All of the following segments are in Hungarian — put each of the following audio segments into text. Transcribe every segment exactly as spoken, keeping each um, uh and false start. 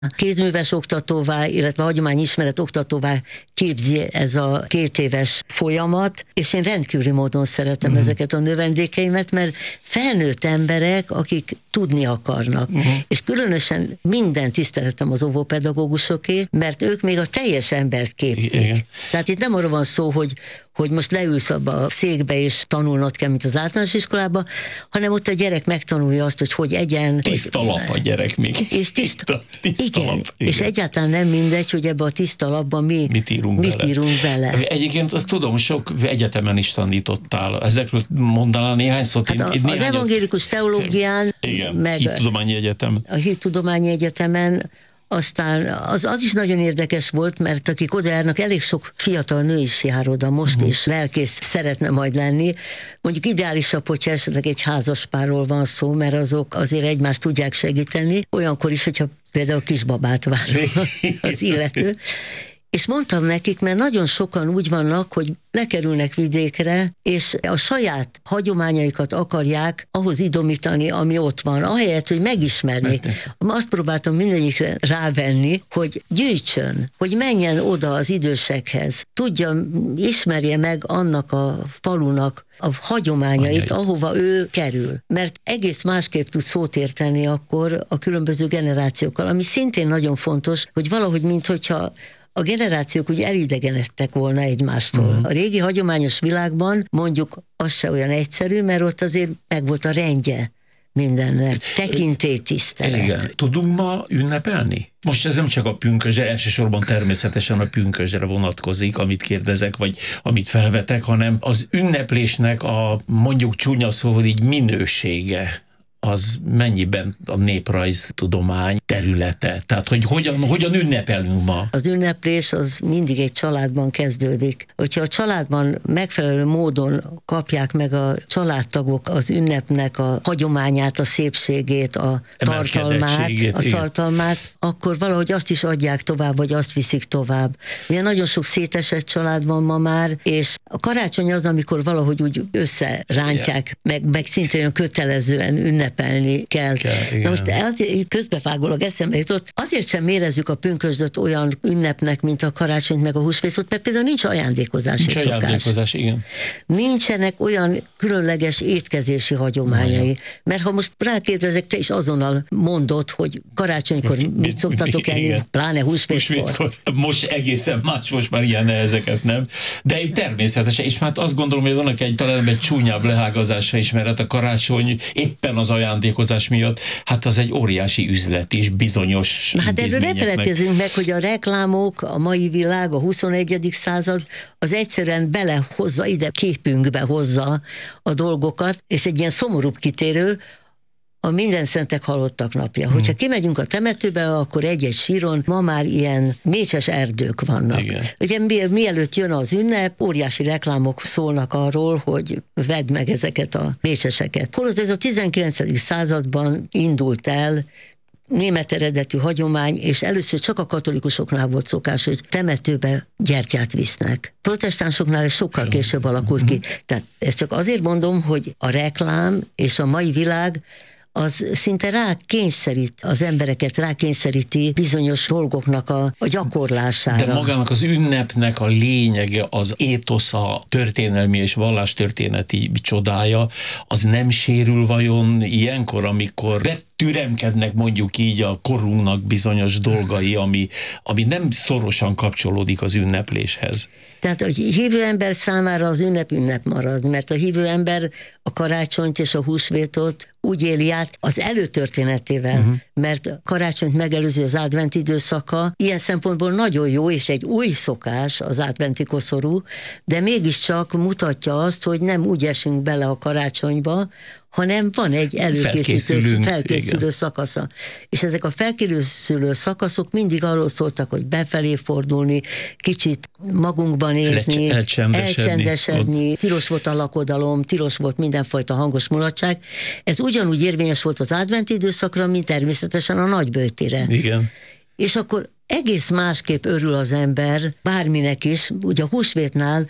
kézműves oktatóvá, illetve hagyományismeret oktatóvá képzi ez a két éves folyamat, és én rendkívüli módon szeretem uh-huh. ezeket a növendékeimet, mert felnőtt emberek, akik tudni akarnak. Uh-huh. És különösen minden tiszteletem az óvópedagógusoké, mert ők még a teljes embert képzik. Igen. Tehát itt nem arról van szó, hogy hogy most leülsz abba a székbe és tanulnod kell, mint az általános iskolában, hanem ott a gyerek megtanulja azt, hogy hogy egyen. Tiszta hogy, lap a gyerek még. És tiszta, tiszta igen, lap. Igen. És egyáltalán nem mindegy, hogy ebbe a tiszta lapban mi, mit írunk, mit bele. írunk bele. Egyébként azt tudom, sok egyetemen is tanítottál. Ezekről mondanál néhány szót? Hát a, én, az evangélikus teológián, igen, meg Hittudományi Egyetem. A Hittudományi Egyetemen. Aztán az, az is nagyon érdekes volt, mert akik oda járnak, elég sok fiatal nő is jár oda most, uh-huh. és lelkész szeretne majd lenni. Mondjuk ideálisabb, hogyha esetleg egy házaspárról van szó, mert azok azért egymást tudják segíteni. Olyankor is, hogyha például kisbabát vár az illető. És mondtam nekik, mert nagyon sokan úgy vannak, hogy lekerülnek vidékre, és a saját hagyományaikat akarják ahhoz idomítani, ami ott van, ahelyett, hogy megismernék. Azt próbáltam mindegyikre rávenni, hogy gyűjtsön, hogy menjen oda az idősekhez, tudja, ismerje meg annak a falunak a hagyományait, Anyai. ahova ő kerül. Mert egész másképp tud szót érteni akkor a különböző generációkkal, ami szintén nagyon fontos, hogy valahogy, minthogyha a generációk úgy elidegenedtek volna egymástól. Uh-huh. A régi hagyományos világban mondjuk az se olyan egyszerű, mert ott azért megvolt a rendje mindennek. Tekintélytisztelet. Igen. Tudunk ma ünnepelni? Most ez nem csak a pünkösdre, elsősorban természetesen a pünkösdre vonatkozik, amit kérdezek, vagy amit felvetek, hanem az ünneplésnek a mondjuk csúnya szóval így minősége, az mennyiben a néprajztudomány területe? Tehát, hogy hogyan, hogyan ünnepelünk ma? Az ünneplés az mindig egy családban kezdődik. Hogyha a családban megfelelő módon kapják meg a családtagok az ünnepnek a hagyományát, a szépségét, a tartalmát, a tartalmát, akkor valahogy azt is adják tovább, vagy azt viszik tovább. Ugye nagyon sok szétesett család van ma már, és a karácsony az, amikor valahogy úgy összerántják, meg, meg szinte olyan kötelezően ünnep ünnepelni kell. kell Na most azért közbevágólag eszembe jutott, azért sem mérezzük a pünkösdöt olyan ünnepnek, mint a karácsonyt meg a húsvétot, mert például nincs ajándékozási nincs szokás. ajándékozás, igen. Nincsenek olyan különleges étkezési hagyományai. Olyan. Mert ha most rákérdezek, te is azonnal mondod, hogy karácsonykor mit, mit szoktatok enni, pláne húsvétkor. húsvétkor. Most egészen más, most már ilyen nehezeket nem. De természetesen, és már azt gondolom, hogy vannak egy talán egy csúnyább lehágazása is, mert a karácsony éppen az ajándékozás miatt, hát az egy óriási üzlet is, bizonyos Hát erről ne feledkezzünk meg, hogy a reklámok, a mai világ, a huszonegyedik század, az egyszerűen belehozza, ide képünkbe hozza a dolgokat, és egy ilyen szomorúbb kitérő, a minden szentek halottak napja. Hmm. Hogyha kimegyünk a temetőbe, akkor egy-egy síron ma már ilyen mécses erdők vannak. Igen. Ugye mielőtt jön az ünnep, óriási reklámok szólnak arról, hogy vedd meg ezeket a mécseseket. Holott ez a tizenkilencedik században indult el, német eredetű hagyomány, és először csak a katolikusoknál volt szokás, hogy temetőbe gyertyát visznek. Protestánsoknál ez sokkal később alakult ki. Tehát ezt csak azért mondom, hogy a reklám és a mai világ az szinte rá kényszerít az embereket, rá kényszeríti bizonyos dolgoknak a, a gyakorlására. De magának az ünnepnek a lényege, az étosza, történelmi és vallástörténeti csodája, az nem sérül vajon ilyenkor, amikor betüremkednek mondjuk így a korunknak bizonyos dolgai, ami, ami nem szorosan kapcsolódik az ünnepléshez? Tehát a hívő ember számára az ünnep ünnep marad, mert a hívő ember a karácsonyt és a húsvétot úgy éli át az előtörténetével, uh-huh. mert karácsonyt megelőzi az advent időszaka, ilyen szempontból nagyon jó, és egy új szokás az adventi koszorú, de mégiscsak mutatja azt, hogy nem úgy esünk bele a karácsonyba, hanem van egy előkészítő, felkészülő igen. szakasza. És ezek a felkészülő szakaszok mindig arról szóltak, hogy befelé fordulni, kicsit magunkban nézni, Elcs- elcsendesedni, elcsendesedni tilos volt a lakodalom, tilos volt mindenfajta hangos mulatság. Ez ugyanúgy érvényes volt az adventi időszakra, mint természetesen a nagyböjtére. Igen. És akkor egész másképp örül az ember, bárminek is, ugye a húsvétnál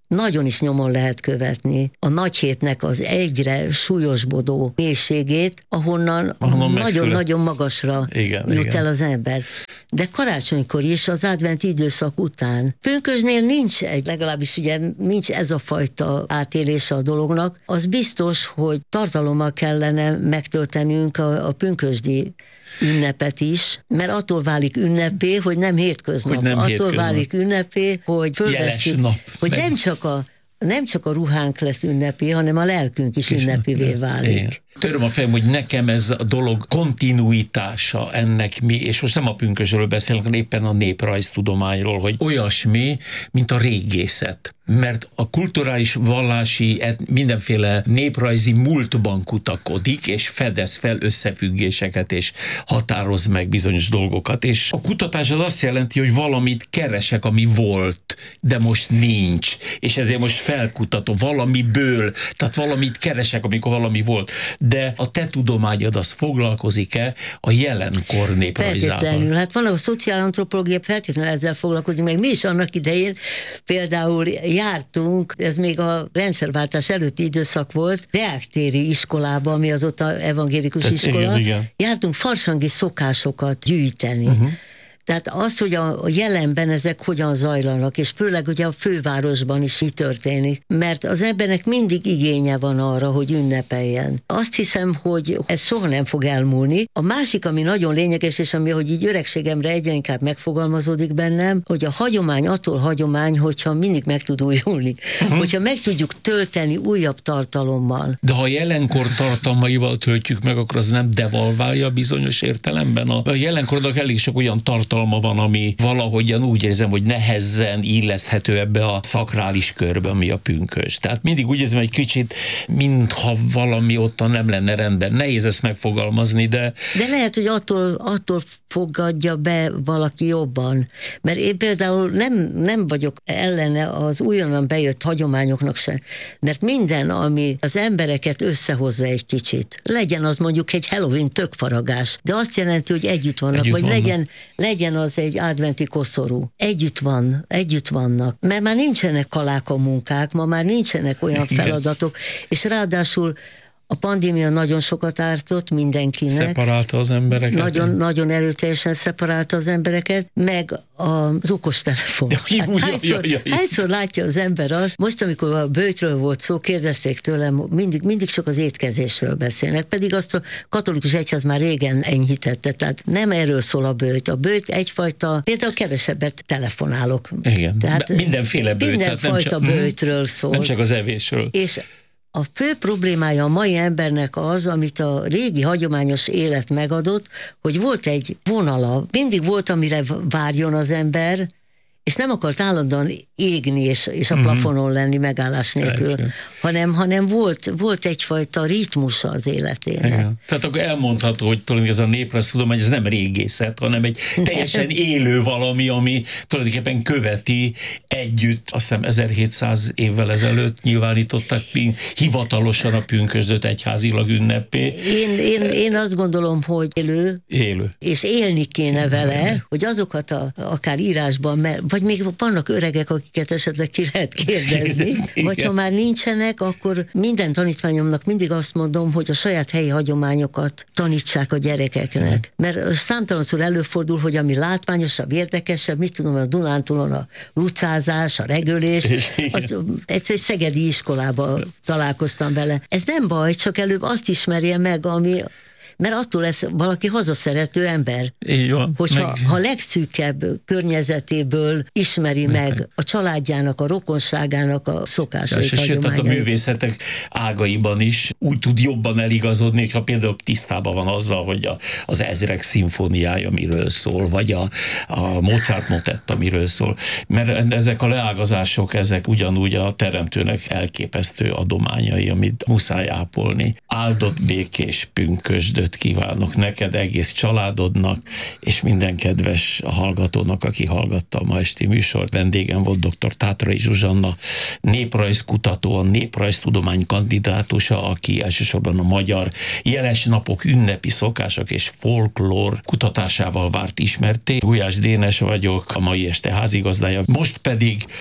nagyon is nyomon lehet követni a nagyhétnek az egyre súlyosbodó mélységét, ahonnan nagyon-nagyon magasra igen, jut igen. el az ember. De karácsonykor is, az adventi időszak után. Pünkösdnél nincs egy, legalábbis ugye nincs ez a fajta átélése a dolognak. Az biztos, hogy tartalommal kellene megtöltenünk a, a pünkösdi ünnepet is, mert attól válik ünnepé, hogy nem hétköznap. Hogy nem attól hétköznap. válik ünnepé, hogy fölveszünk, hogy nem csak a nem csak a ruhánk lesz ünnepé, hanem a lelkünk is ünnepivé válik. Igen. Töröm a fejem, hogy nekem ez a dolog kontinuitása ennek mi, és most nem a pünkösdről beszélek, hanem éppen a néprajztudományról, hogy olyasmi, mint a régészet. Mert a kulturális, vallási, mindenféle néprajzi múltban kutakodik, és fedez fel összefüggéseket, és határoz meg bizonyos dolgokat. És a kutatás az azt jelenti, hogy valamit keresek, ami volt, de most nincs. És ezért most felkutatom valamiből, tehát valamit keresek, amikor valami volt. De a te tudományod az foglalkozik-e a jelenkor néprajzával? Feltétlenül. Hát van a szociálantropológia, feltétlenül ezzel foglalkozik, meg mi is annak idején például jártunk, ez még a rendszerváltás előtti időszak volt, deáktéri iskolába, ami azóta evangélikus Tehát iskola, igen, igen. jártunk farsangi szokásokat gyűjteni. Uh-huh. Tehát az, hogy a jelenben ezek hogyan zajlanak, és főleg ugye a fővárosban is így történik, mert az embernek mindig igénye van arra, hogy ünnepeljen. Azt hiszem, hogy ez soha nem fog elmúlni. A másik, ami nagyon lényeges, és ami, hogy így öregségemre egyre inkább megfogalmazódik bennem, hogy a hagyomány attól hagyomány, hogyha mindig meg tud újulni. Uh-huh. Hogyha meg tudjuk tölteni újabb tartalommal. De ha a jelenkor tartalmaival töltjük meg, akkor az nem devalválja bizonyos értelemben? A jelenkornak elég sok olyan tartalma van, ami valahogyan úgy érzem, hogy nehezen illeszthető ebbe a szakrális körbe, ami a pünkösd. Tehát mindig úgy érzem, egy kicsit, mintha valami ottan nem lenne rendben. Nehéz ezt megfogalmazni, de... De lehet, hogy attól, attól fogadja be valaki jobban. Mert én például nem, nem vagyok ellene az újonnan bejött hagyományoknak sem. Mert minden, ami az embereket összehozza egy kicsit. Legyen az mondjuk egy Halloween tökfaragás, de azt jelenti, hogy együtt vannak, együtt vagy vannak. legyen, legyen az egy adventi koszorú. Együtt van, együtt vannak. Mert már nincsenek kaláka munkák, ma már nincsenek olyan feladatok, és ráadásul a pandémia nagyon sokat ártott mindenkinek. Szeparálta az embereket. Nagyon, nagyon erőteljesen szeparálta az embereket, meg az okostelefon. Hát hányszor, hányszor látja az ember azt, most amikor a böjtről volt szó, kérdezték tőlem, mindig, mindig csak az étkezésről beszélnek, pedig azt a katolikus egyház már régen enyhítette, tehát nem erről szól a böjt. A böjt egyfajta, például kevesebbet telefonálok. Igen, tehát mindenféle böjt. Mindenfajta böjtről szól. Nem csak az evésről. És a fő problémája a mai embernek az, amit a régi hagyományos élet megadott, hogy volt egy vonala, mindig volt, amire várjon az ember, és nem akart állandóan égni és, és a plafonon lenni megállás nélkül, okay. hanem, hanem volt, volt egyfajta ritmusa az életének. Igen. Tehát akkor elmondható, hogy tulajdonképpen ez a néprajztudomány, ez nem régészet, hanem egy teljesen élő valami, ami tulajdonképpen követi együtt, azt hiszem ezerhétszáz évvel ezelőtt nyilvánították hivatalosan a pünkösdöt egyházilag ünnepé. Én, én, én azt gondolom, hogy élő, élő. és élni kéne vele, hogy azokat a, akár írásban, mert vagy még vannak öregek, akiket esetleg ki lehet kérdezni, vagy ha már nincsenek, akkor minden tanítványomnak mindig azt mondom, hogy a saját helyi hagyományokat tanítsák a gyerekeknek. Mert számtalanszor előfordul, hogy ami látványosabb, érdekesebb, mit tudom, a Dunántúlon a lucázás, a regölés, az, egyszer egy szegedi iskolába találkoztam vele. Ez nem baj, csak előbb azt ismerje meg, ami... Mert attól lesz valaki hazaszerető ember. Így van. Hogyha meg... ha legszűkebb környezetéből ismeri meg a családjának, a rokonságának a szokásait, és sőt, a művészetek ágaiban is úgy tud jobban eligazodni, ha például tisztában van azzal, hogy a, az Ezrek szimfóniája miről szól, vagy a, a Mozart motetta miről szól. Mert ezek a leágazások, ezek ugyanúgy a teremtőnek elképesztő adományai, amit muszáj ápolni. Áldott békés pünkösdöt kívánok neked, egész családodnak, és minden kedves hallgatónak, aki hallgatta a ma esti műsort. Vendégem volt dr. Tátrai Zsuzsanna, néprajzkutató, a néprajztudomány kandidátusa, aki elsősorban a magyar jeles napok, ünnepi szokások és folklór kutatásával várt ismerté. Gulyás Dénes vagyok, a mai este házigazdája. Most pedig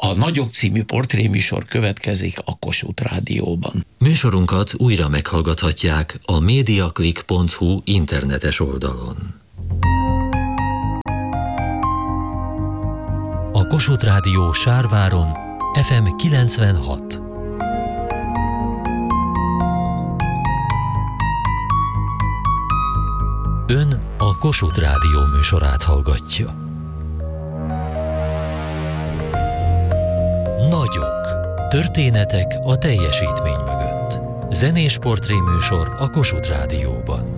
A Nagyok című portréműsor következik a Kossuth Rádióban. Műsorunkat újra meghallgathatják a mediaclick pont hu internetes oldalon. A Kossuth Rádió Sárváron ef em kilencvenhat. Ön a Kossuth Rádió műsorát hallgatja. Nagyok. Történetek a teljesítmény mögött. Zenés portréműsor a Kossuth Rádióban.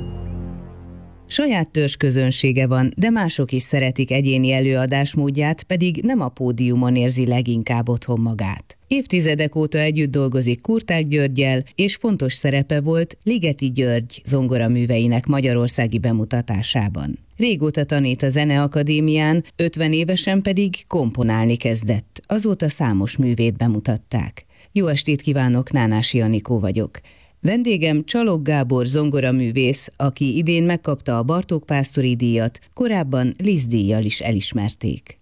Saját törzsközönsége van, de mások is szeretik egyéni előadásmódját, pedig nem a pódiumon érzi leginkább otthon magát. Évtizedek óta együtt dolgozik Kurtág Györggyel, és fontos szerepe volt Ligeti György zongoraműveinek magyarországi bemutatásában. Régóta tanít a Zeneakadémián, ötven évesen pedig komponálni kezdett, azóta számos művét bemutatták. Jó estét kívánok, Nánási Anikó vagyok. Vendégem Csalog Gábor zongoraművész, aki idén megkapta a Bartók Pásztori díjat, korábban Liszt díjjal is elismerték.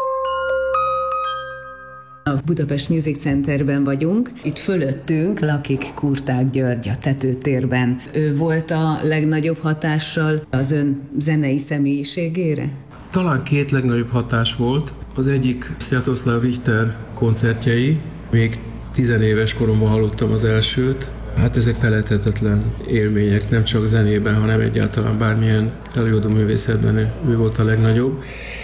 A Budapest Music Centerben vagyunk, itt fölöttünk lakik Kurtág György a tetőtérben. Ő volt a legnagyobb hatással az ön zenei személyiségére? Talán két legnagyobb hatás volt. Az egyik Sviatoslav Richter koncertjei, még tizenéves koromban hallottam az elsőt. Hát ezek felejthetetlen élmények, nem csak zenében, hanem egyáltalán bármilyen előadó művészetben ő volt a legnagyobb.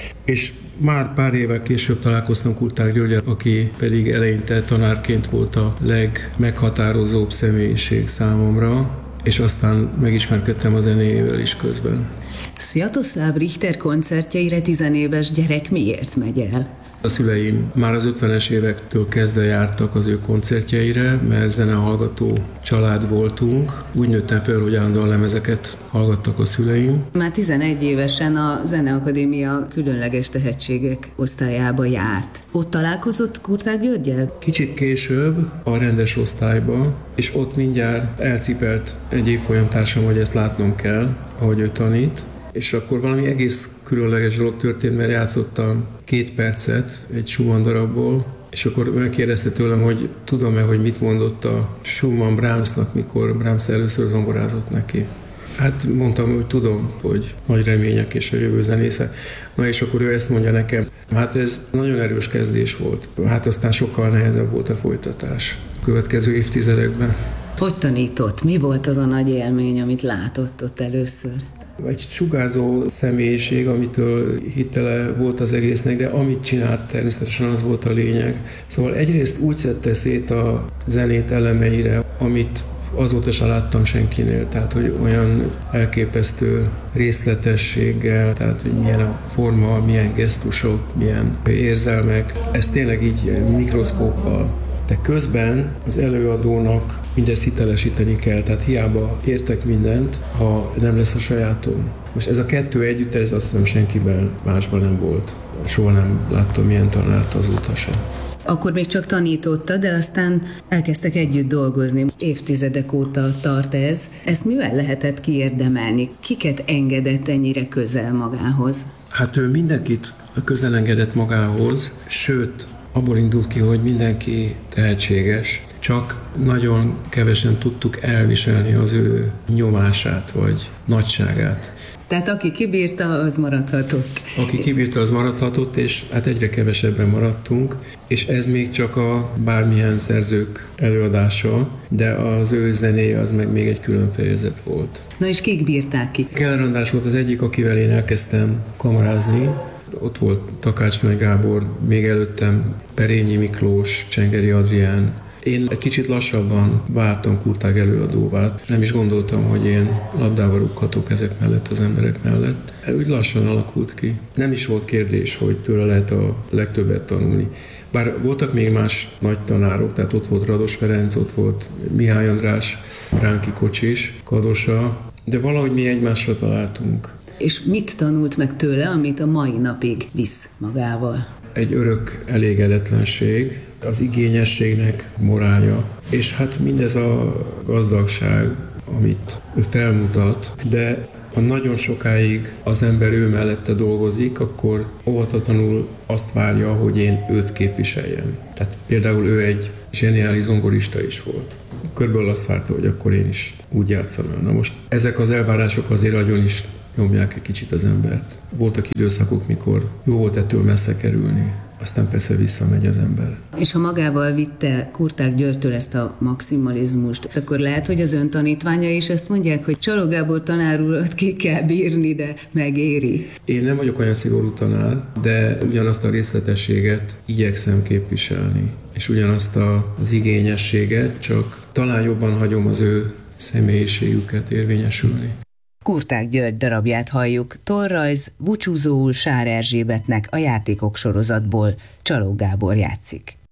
És már pár évvel később találkoztam Kurtág Györggyel, aki pedig eleinte tanárként volt a legmeghatározóbb személyiség számomra, és aztán megismerkedtem a zenéjével is közben. Sviatoslav Richter koncertjeire tizenéves gyerek miért megy el? A szüleim már az ötvenes évektől kezdve jártak az ő koncertjeire, mert zenehallgató család voltunk. Úgy nőttem fel, hogy állandóan lemezeket hallgattak a szüleim. Már tizenegy évesen a Zeneakadémia különleges tehetségek osztályába járt. Ott találkozott Kurtág Györggyel? Kicsit később a rendes osztályba, és ott mindjárt elcipelt egy évfolyamtársam, hogy ezt látnom kell, ahogy ő tanít. És akkor valami egész különleges dolog történt, mert játszottam két percet egy Schumann darabból, és akkor megkérdezte tőlem, hogy tudom-e, hogy mit mondott a Schumann Brahmsnak, mikor Brahms először zongorázott neki. Hát mondtam, hogy tudom, hogy nagy remények és a jövő zenésze. Na és akkor ő ezt mondja nekem. Hát ez nagyon erős kezdés volt. Hát aztán sokkal nehezebb volt a folytatás a következő évtizedekben. Hogy tanított? Mi volt az a nagy élmény, amit látott ott először? Egy sugárzó személyiség, amitől hitele volt az egésznek, de amit csinált, természetesen az volt a lényeg. Szóval egyrészt úgy szedte szét a zenét elemeire, amit azóta sem láttam senkinél, tehát hogy olyan elképesztő részletességgel, tehát hogy milyen a forma, milyen gesztusok, milyen érzelmek, ez tényleg így mikroszkóppal. De közben az előadónak mindezt hitelesíteni kell, tehát hiába értek mindent, ha nem lesz a sajátom. Most ez a kettő együtt, ez azt hiszem senkiben másban nem volt. Soha nem láttam ilyen tanárt azóta sem. Akkor még csak tanította, de aztán elkezdtek együtt dolgozni. Évtizedek óta tart ez. Ezt mivel lehetett kiérdemelni? Kiket engedett ennyire közel magához? Hát ő mindenkit közel engedett magához, sőt, abból indult ki, hogy mindenki tehetséges, csak nagyon kevesen tudtuk elviselni az ő nyomását, vagy nagyságát. Tehát aki kibírta, az maradhatott. Aki kibírta, az maradhatott, és hát egyre kevesebben maradtunk, és ez még csak a bármilyen szerzők előadása, de az ő zenéje az meg még egy külön fejezet volt. Na és kik bírták ki? Keller András volt az egyik, akivel én elkezdtem kamarázni. Ott volt Takács Nagy Gábor, még előttem Perényi Miklós, Csengeri Adrián. Én egy kicsit lassabban váltam Kurtág előadóvá. Nem is gondoltam, hogy én labdába rúghatok ezek mellett, az emberek mellett. Úgy lassan alakult ki. Nem is volt kérdés, hogy tőle lehet a legtöbbet tanulni. Bár voltak még más nagy tanárok, tehát ott volt Rados Ferenc, ott volt Mihály András, Ránki Kocsis, Kadosa, de valahogy mi egymásra találtunk. És mit tanult meg tőle, amit a mai napig visz magával? Egy örök elégedetlenség, az igényességnek morálja, és hát mindez a gazdagság, amit ő felmutat, de ha nagyon sokáig az ember ő mellette dolgozik, akkor óhatatlanul azt várja, hogy én őt képviseljem. Tehát például ő egy zseniális zongorista is volt. Körülbelül azt várta, hogy akkor én is úgy játszom el. Na most ezek az elvárások azért nagyon is nyomják egy kicsit az embert. Voltak időszakok, mikor jó volt ettől messze kerülni, aztán persze visszamegy az ember. És ha magával vitte Kurták Györgytől ezt a maximalizmust, akkor lehet, hogy az ön tanítványa is ezt mondják, hogy Csaló Gábor tanár urat ki kell bírni, de megéri. Én nem vagyok olyan szigorú tanár, de ugyanazt a részletességet igyekszem képviselni, és ugyanazt az igényességet, csak talán jobban hagyom az ő személyiségüket érvényesülni. Kurták György darabját halljuk, torrajz búcsúzóul Sár Erzsébetnek a Játékok sorozatból, Csaló Gábor játszik.